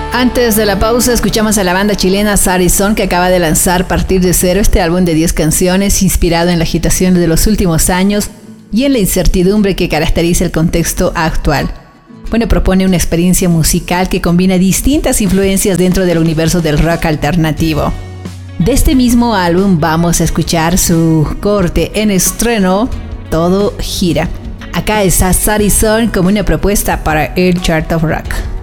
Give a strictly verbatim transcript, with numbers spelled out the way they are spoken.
Antes de la pausa escuchamos a la banda chilena Sarizón, que acaba de lanzar Partir de Cero, este álbum de diez canciones inspirado en la agitación de los últimos años y en la incertidumbre que caracteriza el contexto actual. Bueno, propone una experiencia musical que combina distintas influencias dentro del universo del rock alternativo. De este mismo álbum vamos a escuchar su corte en estreno, Todo Gira. Acá está Sarizón como una propuesta para el Chart of Rock.